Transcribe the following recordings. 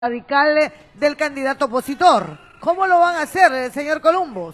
radical del candidato opositor. ¿Cómo lo van a hacer, señor Columbus?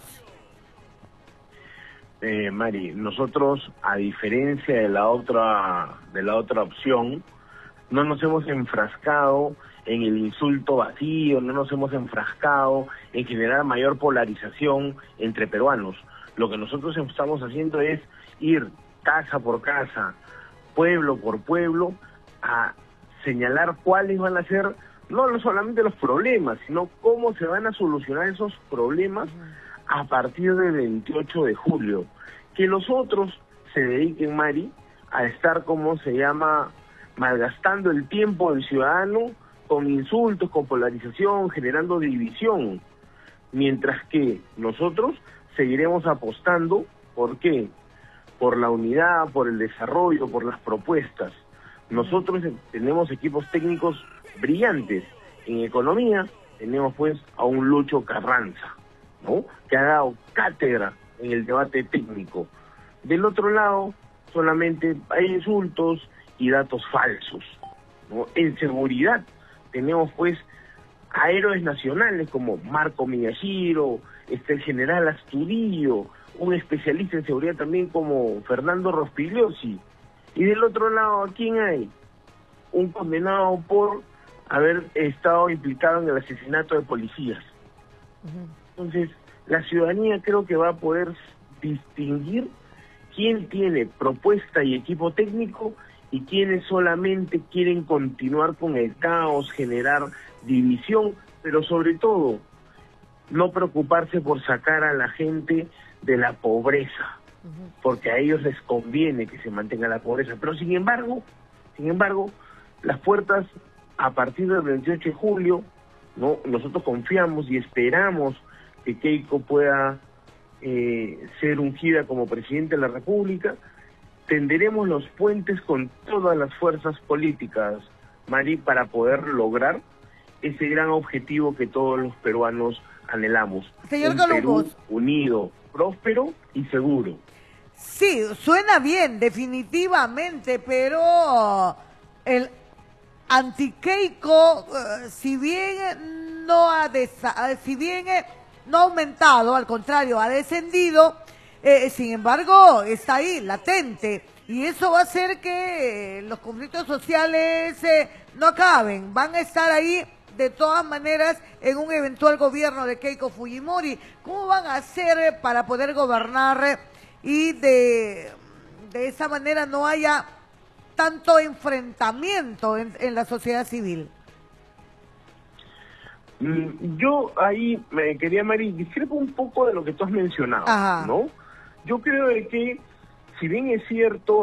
Mari, nosotros, a diferencia de la otra opción, no nos hemos enfrascado en el insulto vacío, no nos hemos enfrascado en generar mayor polarización entre peruanos. Lo que nosotros estamos haciendo es ir casa por casa, pueblo por pueblo, a señalar cuáles van a ser no solamente los problemas, sino cómo se van a solucionar esos problemas a partir del 28 de julio. Que los otros se dediquen, Mari, a estar, como se llama, malgastando el tiempo del ciudadano con insultos, con polarización, generando división. Mientras que nosotros seguiremos apostando, ¿por qué? Por la unidad, por el desarrollo, por las propuestas. Nosotros tenemos equipos técnicos brillantes. En economía tenemos pues a un Lucho Carranza, ¿no?, que ha dado cátedra en el debate técnico. Del otro lado solamente hay insultos y datos falsos, ¿no? En seguridad tenemos pues a héroes nacionales como Marco Miyashiro, el general Astudillo, un especialista en seguridad también como Fernando Rospigliosi. Y del otro lado, ¿a quién hay? Un condenado por haber estado implicado en el asesinato de policías. Entonces, la ciudadanía creo que va a poder distinguir quién tiene propuesta y equipo técnico y quienes solamente quieren continuar con el caos, generar división, pero sobre todo, no preocuparse por sacar a la gente de la pobreza, porque a ellos les conviene que se mantenga la pobreza. Pero sin embargo, las puertas a partir del 28 de julio, ¿no?, nosotros confiamos y esperamos que Keiko pueda ser ungida como presidente de la República. Tenderemos los puentes con todas las fuerzas políticas, Mari, para poder lograr ese gran objetivo que todos los peruanos anhelamos. Señor Un Columbus, Perú unido, próspero y seguro. Sí, suena bien, definitivamente, pero el anti-Keiko, si bien no ha aumentado, al contrario, ha descendido, sin embargo, está ahí, latente, y eso va a hacer que los conflictos sociales no acaben, van a estar ahí de todas maneras en un eventual gobierno de Keiko Fujimori. ¿Cómo van a hacer para poder gobernar y de esa manera no haya tanto enfrentamiento en la sociedad civil? Yo ahí me quería, Mari, discrepo un poco de lo que tú has mencionado, ¿no? Yo creo de que, si bien es cierto,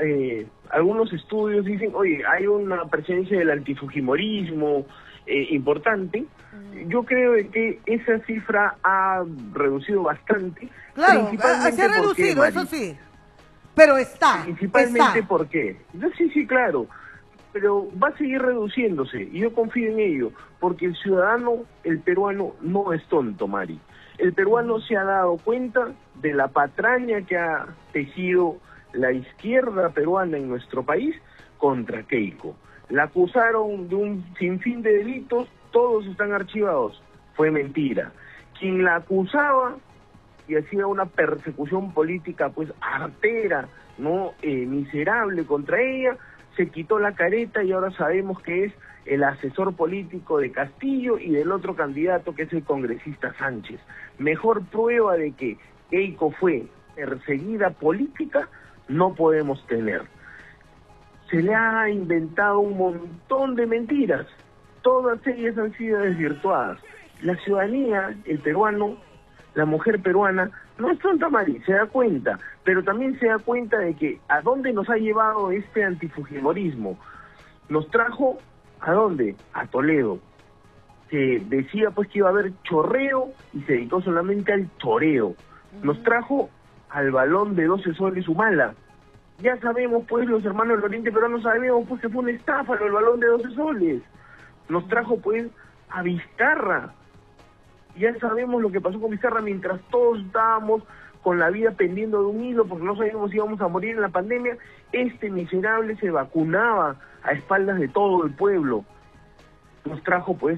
algunos estudios dicen, oye, hay una presencia del antifujimorismo importante, yo creo de que esa cifra ha reducido bastante. Claro, se ha reducido, eso sí, pero está. Principalmente, ¿por qué? Sí, claro, pero va a seguir reduciéndose, y yo confío en ello, porque el ciudadano, el peruano, no es tonto, Mari. El peruano se ha dado cuenta de la patraña que ha tejido la izquierda peruana en nuestro país contra Keiko. La acusaron de un sinfín de delitos, todos están archivados. Fue mentira. Quien la acusaba y hacía una persecución política pues artera, no miserable contra ella, se quitó la careta y ahora sabemos que es el asesor político de Castillo y del otro candidato, que es el congresista Sánchez. Mejor prueba de que Keiko fue perseguida política no podemos tener. Se le ha inventado un montón de mentiras, todas ellas han sido desvirtuadas. La ciudadanía, el peruano, la mujer peruana, no es tonta, Mari, se da cuenta, pero también se da cuenta de que a dónde nos ha llevado este antifujimorismo. Nos trajo, ¿a dónde? A Toledo, que decía pues que iba a haber chorreo y se dedicó solamente al choreo. Nos trajo al balón de 12 soles Humala. Ya sabemos pues, los hermanos del Oriente Peruano sabemos pues que fue una estafa el balón de 12 soles. Nos trajo pues a Vizcarra. Ya sabemos lo que pasó con Vizcarra mientras todos estábamos con la vida pendiendo de un hilo porque no sabíamos si íbamos a morir en la pandemia. Este miserable se vacunaba a espaldas de todo el pueblo. nos trajo pues